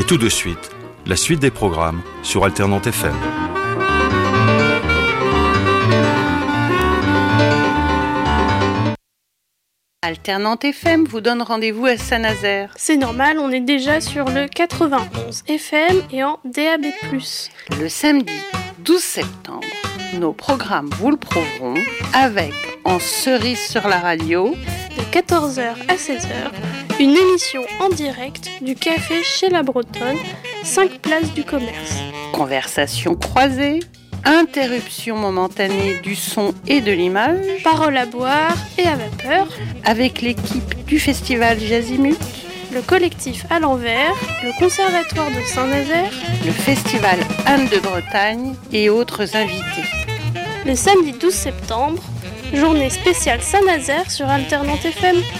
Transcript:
tout de suite, la suite des programmes sur Alternante FM. Alternante FM vous donne rendez-vous à Saint-Nazaire. C'est normal, on est déjà sur le 91 FM et en DAB+. Le samedi 12 septembre, nos programmes vous le prouveront avec En cerise sur la radio, de 14h à 16h, une émission en direct du café chez la Bretonne, 5 places du commerce. Conversations croisées, interruption momentanée du son et de l'image, paroles à boire et à vapeur, avec l'équipe du festival Jazimut, le collectif à l'envers, le conservatoire de Saint-Nazaire, le festival Anne de Bretagne et autres invités. Le samedi 12 septembre, journée spéciale Saint-Nazaire sur Alternante FM.